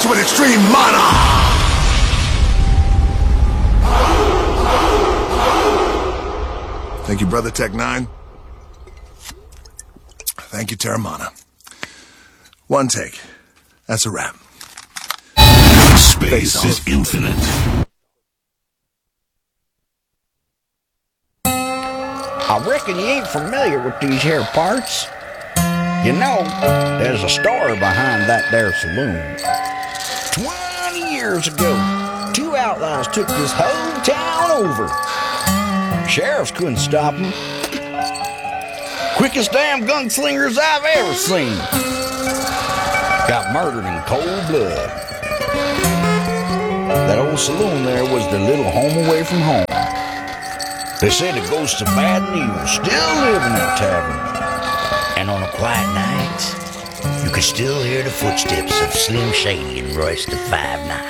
with extreme mana! Thank you, Brother Tech-9. Thank you, Terramana. One take. That's a wrap. Space is infinite. I reckon you ain't familiar with these here parts. You know, there's a story behind that there saloon. 20 years ago, 2 outlaws took this whole town over. Sheriffs couldn't stop them. Quickest damn gunslingers I've ever seen. Got murdered in cold blood. That old saloon there was their little home away from home. They said the ghosts of bad and evil still live in that tavern. And on a quiet night, you could still hear the footsteps of Slim Shady and Royce the 5'9".